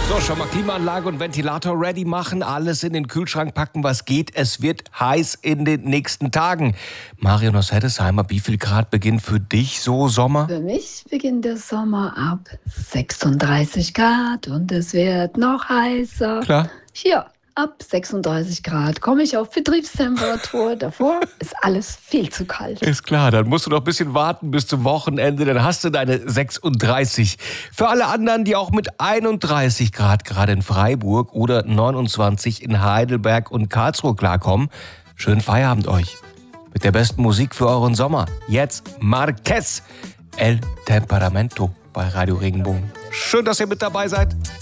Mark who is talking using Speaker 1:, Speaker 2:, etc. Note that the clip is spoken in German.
Speaker 1: So, schon mal Klimaanlage und Ventilator ready machen, alles in den Kühlschrank packen, was geht. Es wird heiß in den nächsten Tagen. Marion aus Heddesheimer, wie viel Grad beginnt für dich so Sommer?
Speaker 2: Für mich beginnt der Sommer ab 36 Grad und es wird noch heißer.
Speaker 1: Klar.
Speaker 2: Hier, ab 36 Grad komme ich auf Betriebstemperatur. Davor ist alles viel zu kalt.
Speaker 1: Ist klar, dann musst du noch ein bisschen warten bis zum Wochenende, dann hast du deine 36. Für alle anderen, die auch mit 31 Grad gerade in Freiburg oder 29 in Heidelberg und Karlsruhe klarkommen, schönen Feierabend euch. Mit der besten Musik für euren Sommer. Jetzt Marquez, El Temperamento bei Radio Regenbogen. Schön, dass ihr mit dabei seid.